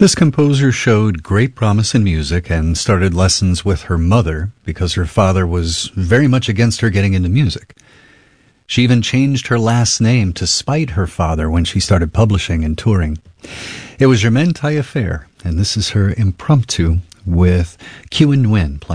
This composer showed great promise in music and started lessons with her mother because her father was very much against her getting into music. She even changed her last name to spite her father when she started publishing and touring. It was Germaine Taillefer, and this is her impromptu with Kyu and Nguyen playing.